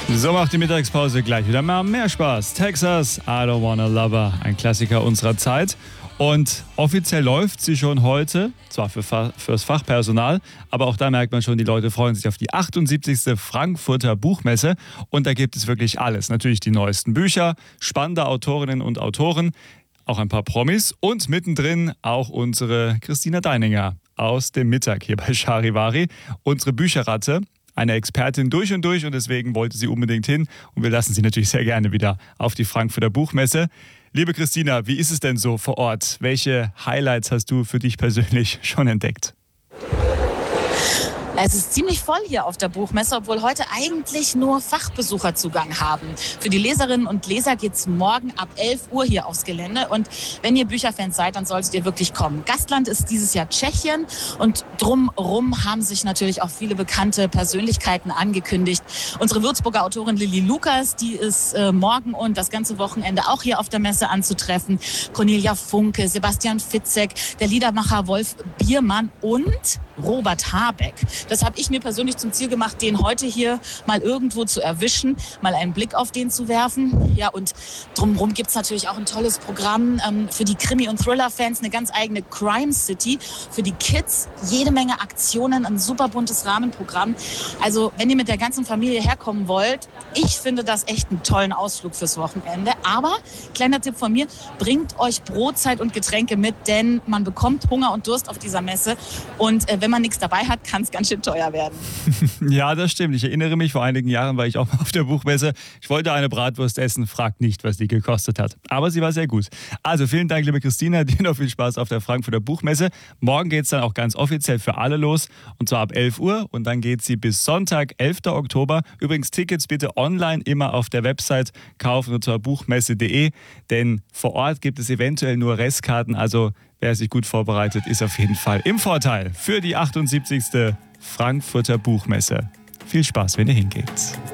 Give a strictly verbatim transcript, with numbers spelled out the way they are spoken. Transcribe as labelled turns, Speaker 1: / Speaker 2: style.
Speaker 1: So macht die Mittagspause gleich wieder mal mehr Spaß. Texas, I Don't Wanna Love Her, ein Klassiker unserer Zeit. Und offiziell läuft sie schon heute, zwar für Fa- fürs Fachpersonal, aber auch da merkt man schon, die Leute freuen sich auf die achtundsiebzigste Frankfurter Buchmesse. Und da gibt es wirklich alles. Natürlich die neuesten Bücher, spannende Autorinnen und Autoren, auch ein paar Promis und mittendrin auch unsere Christina Deininger aus dem Mittag hier bei Charivari, unsere Bücherratte. Eine Expertin durch und durch und deswegen wollte sie unbedingt hin. Und wir lassen sie natürlich sehr gerne wieder auf die Frankfurter Buchmesse. Liebe Christina, wie ist es denn so vor Ort? Welche Highlights hast du für dich persönlich schon entdeckt?
Speaker 2: Es ist ziemlich voll hier auf der Buchmesse, obwohl heute eigentlich nur Fachbesucher Zugang haben. Für die Leserinnen und Leser geht es morgen ab elf Uhr hier aufs Gelände. Und wenn ihr Bücherfans seid, dann solltet ihr wirklich kommen. Gastland ist dieses Jahr Tschechien und drumherum haben sich natürlich auch viele bekannte Persönlichkeiten angekündigt. Unsere Würzburger Autorin Lilly Lukas, die ist äh, morgen und das ganze Wochenende auch hier auf der Messe anzutreffen. Cornelia Funke, Sebastian Fitzek, der Liedermacher Wolf Biermann und Robert Habeck. Das habe ich mir persönlich zum Ziel gemacht, den heute hier mal irgendwo zu erwischen, mal einen Blick auf den zu werfen. Ja, und drumherum gibt es natürlich auch ein tolles Programm ähm, für die Krimi- und Thriller-Fans, eine ganz eigene Crime City. Für die Kids jede Menge Aktionen, ein super buntes Rahmenprogramm. Also wenn ihr mit der ganzen Familie herkommen wollt, ich finde das echt einen tollen Ausflug fürs Wochenende. Aber, kleiner Tipp von mir, bringt euch Brotzeit und Getränke mit, denn man bekommt Hunger und Durst auf dieser Messe. Und äh, wenn man nichts dabei hat, kann es ganz schön teuer werden.
Speaker 1: Ja, das stimmt. Ich erinnere mich, vor einigen Jahren war ich auch mal auf der Buchmesse. Ich wollte eine Bratwurst essen, fragt nicht, was die gekostet hat. Aber sie war sehr gut. Also vielen Dank, liebe Christina. Dir noch viel Spaß auf der Frankfurter Buchmesse. Morgen geht es dann auch ganz offiziell für alle los. Und zwar ab elf Uhr. Und dann geht sie bis Sonntag, elften Oktober. Übrigens Tickets bitte online immer auf der Website kaufen, und zwar buchmesse punkt de. Denn vor Ort gibt es eventuell nur Restkarten. Also wer sich gut vorbereitet, ist auf jeden Fall im Vorteil für die achtundsiebzigste Frankfurter Buchmesse. Viel Spaß, wenn ihr hingeht.